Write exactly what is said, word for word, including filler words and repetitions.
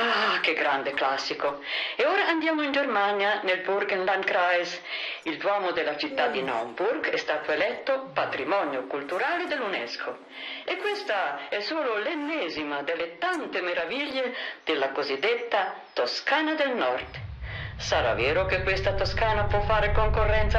Ah, che grande classico. E ora andiamo in Germania, nel Burgenlandkreis. Il Duomo della città di Naumburg è stato eletto patrimonio culturale dell'UNESCO. E questa è solo l'ennesima delle tante meraviglie della cosiddetta Toscana del Nord. Sarà vero che questa Toscana può fare concorrenza